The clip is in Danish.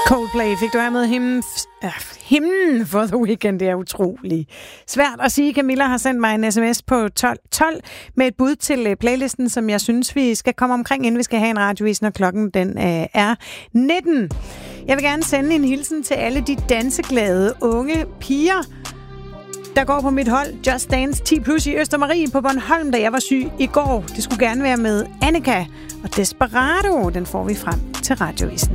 Coldplay fik du her med himlen for The Weeknd. Det er utroligt svært at sige. Camilla har sendt mig en sms på 1212 med et bud til playlisten, som jeg synes, vi skal komme omkring, inden vi skal have en radiovis, når klokken den er 19. Jeg vil gerne sende en hilsen til alle de danseglade unge piger, der går på mit hold Just Dance 10+ i Østermarie på Bornholm, da jeg var syg i går. Det skulle gerne være med Annika og Desperado. Den får vi frem til radiovisen.